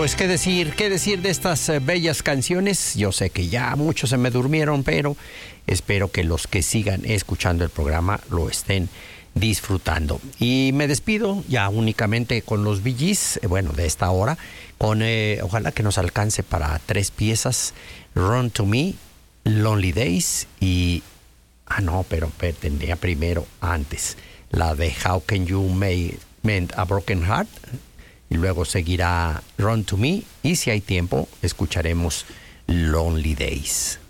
pues qué decir de estas bellas canciones. Yo sé que ya muchos se me durmieron, pero espero que los que sigan escuchando el programa lo estén disfrutando. Y me despido ya únicamente con los Bee Gees, de esta hora, con ojalá que nos alcance para 3 piezas: Run to Me, Lonely Days y pero tendría primero antes la de How Can You Mend a Broken Heart, y luego seguirá Run to Me, y si hay tiempo escucharemos Lonely Days.